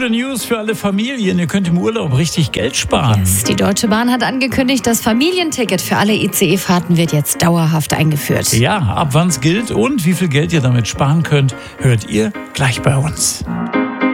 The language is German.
Gute News für alle Familien. Ihr könnt im Urlaub richtig Geld sparen. Die Deutsche Bahn hat angekündigt, das Familienticket für alle ICE-Fahrten wird jetzt dauerhaft eingeführt. Ja, ab wann es gilt und wie viel Geld ihr damit sparen könnt, hört ihr gleich bei uns.